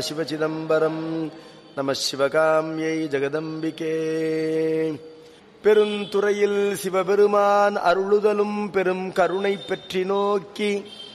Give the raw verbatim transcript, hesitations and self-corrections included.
சிவசிதம்பரம் நம சிவகாமியை ஜெகதம்பிகே. பெருந்துறையில் சிவபெருமான் அருளுதலும் பெரும் கருணை பெற்றி நோக்கி